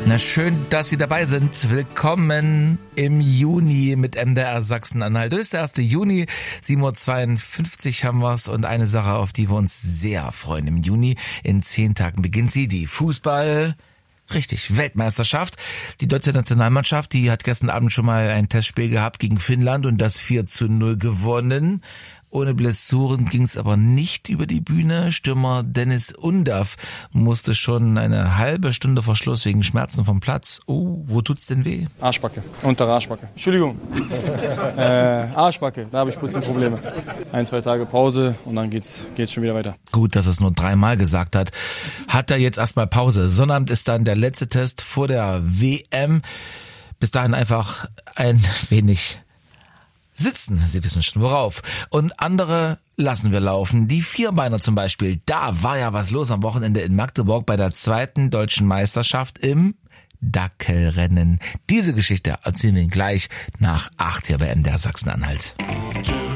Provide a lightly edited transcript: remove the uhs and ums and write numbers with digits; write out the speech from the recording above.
Na schön, dass Sie dabei sind. Willkommen im Juni mit MDR Sachsen-Anhalt. Das ist der 1. Juni, 7.52 Uhr haben wir's und eine Sache, auf die wir uns sehr freuen. Im Juni, in 10 Tagen beginnt sie, die Weltmeisterschaft. Die deutsche Nationalmannschaft, die hat gestern Abend schon mal ein Testspiel gehabt gegen Finnland und das 4:0 gewonnen. Ohne Blessuren ging's aber nicht über die Bühne. Stürmer Dennis Undav musste schon eine halbe Stunde vor Schluss wegen Schmerzen vom Platz. Oh, wo tut's denn weh? Arschbacke, untere Arschbacke. Entschuldigung. Arschbacke, da habe ich ein bisschen Probleme. 1-2 Tage Pause und dann geht's schon wieder weiter. Gut, dass er es nur 3-mal gesagt hat. Hat er jetzt erstmal Pause. Sonnabend ist dann der letzte Test vor der WM. Bis dahin einfach ein wenig sitzen, Sie wissen schon worauf. Und andere lassen wir laufen. Die Vierbeiner zum Beispiel, da war ja was los am Wochenende in Magdeburg bei der 2. deutschen Meisterschaft im Dackelrennen. Diese Geschichte erzählen wir Ihnen gleich nach 8 hier bei MDR Sachsen-Anhalt.